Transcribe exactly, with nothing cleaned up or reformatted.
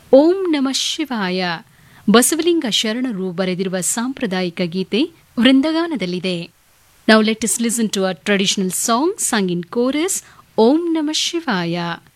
ಓಂ ನಮಃ ಶಿವಾಯ ಬಸವಲಿಂಗ ಶರಣರು ಬರೆದಿರುವ ಸಾಂಪ್ರದಾಯಿಕ ಗೀತೆ ವೃಂದಗಾನದಲ್ಲಿದೆ. Now let us listen to a traditional song sung in chorus, Om Namah Shivaya.